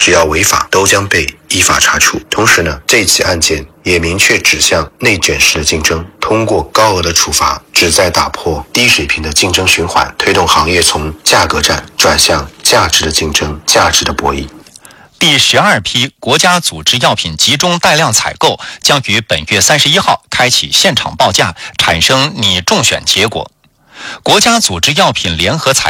只要违法都将被依法查处。同时呢，这起案件也明确指向内卷式的竞争，通过高额的处罚旨在打破低水平的竞争循环，推动行业从价格战转向价值的竞争、价值的博弈。 第12批国家组织药品集中带量采购将于本月31号开启现场报价，产生拟中选结果。国家组织药品联合采